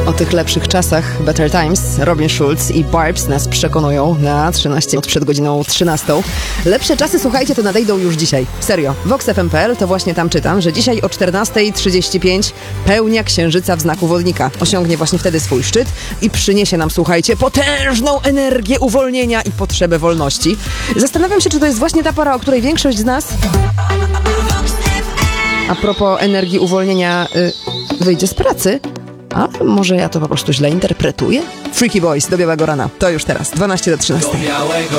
O tych lepszych czasach, Better Times, Robin Schulz i Barbs nas przekonują na 13 minut przed godziną 13. Lepsze czasy, słuchajcie, to nadejdą już dzisiaj. Serio. VoxFM.pl, to właśnie tam czytam, że dzisiaj o 14:35 pełnia księżyca w znaku wodnika osiągnie właśnie wtedy swój szczyt i przyniesie nam, słuchajcie, potężną energię uwolnienia i potrzebę wolności. Zastanawiam się, czy to jest właśnie ta pora, o której większość z nas, a propos energii uwolnienia, wyjdzie z pracy. A może ja to po prostu źle interpretuję? Freaky Boys do białego rana. To już teraz, 12 do 13.